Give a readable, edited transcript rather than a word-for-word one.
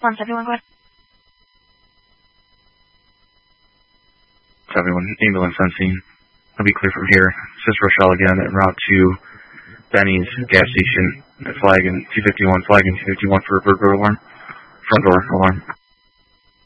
171, go ahead. 71, ambulance on scene. I'll be clear from here. This is Rochelle again, en route to Benny's gas station at Flag and 251 for a burglar alarm. Front door alarm.